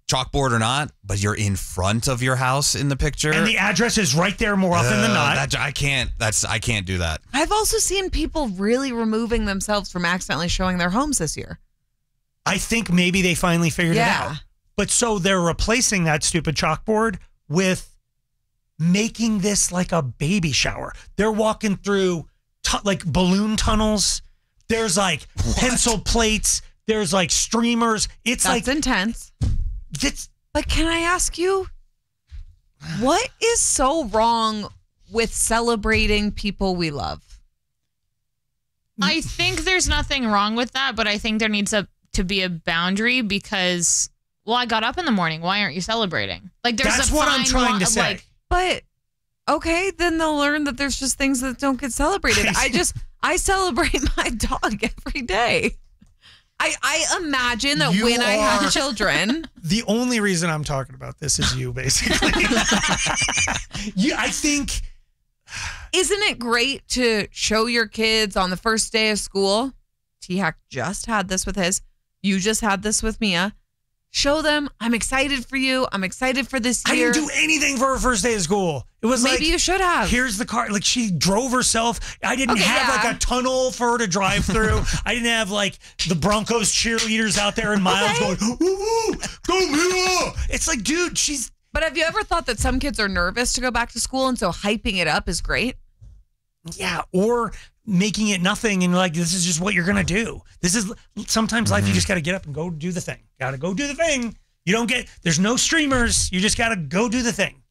chalkboard or not, but you're in front of your house in the picture. And the address is right there more often than not. I can't do that. I've also seen people really removing themselves from accidentally showing their homes this year. I think maybe they finally figured it out. But so they're replacing that stupid chalkboard with making this like a baby shower. They're walking through like balloon tunnels. There's like pencil plates. There's like streamers. That's intense. But can I ask you, what is so wrong with celebrating people we love? I think there's nothing wrong with that, but I think there needs to be a boundary because, well, I got up in the morning. Why aren't you celebrating? Like, That's what I'm trying to say. But okay, then they'll learn that there's just things that don't get celebrated. I celebrate my dog every day. I imagine that when I have children. The only reason I'm talking about this is you, basically. I think. Isn't it great to show your kids on the first day of school? T-Hack just had this with his. You just had this with Mia. Show them, I'm excited for you. I'm excited for this year. I didn't do anything for her first day of school. It was maybe you should have. Here's the car. Like she drove herself. I didn't have like a tunnel for her to drive through. I didn't have like the Broncos cheerleaders out there in miles going, woo, go Mia. It's like, dude, she's. But have you ever thought that some kids are nervous to go back to school and so hyping it up is great? Yeah, or making it nothing and like, this is just what you're going to do. This is sometimes life, you just got to get up and go do the thing. Got to go do the thing. You don't get, there's no streamers. You just got to go do the thing.